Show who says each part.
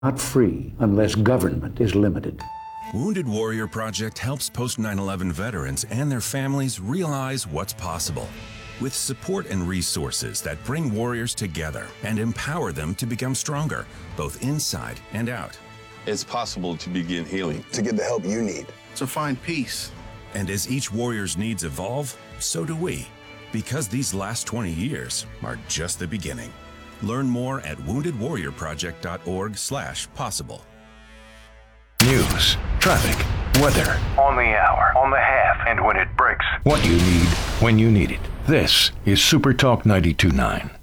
Speaker 1: not free unless government is limited.
Speaker 2: Wounded Warrior Project helps post 9/11 veterans and their families realize what's possible. With support and resources that bring warriors together and empower them to become stronger, both inside and out.
Speaker 3: It's possible to begin healing.
Speaker 4: To get the help you need.
Speaker 5: To find peace.
Speaker 2: And as each warrior's needs evolve, so do we. Because these last 20 years are just the beginning. Learn more at woundedwarriorproject.org/possible.
Speaker 6: News, traffic, weather.
Speaker 7: On the hour, on the half, and when it breaks.
Speaker 6: What you need, when you need it. This is Super Talk 92.9.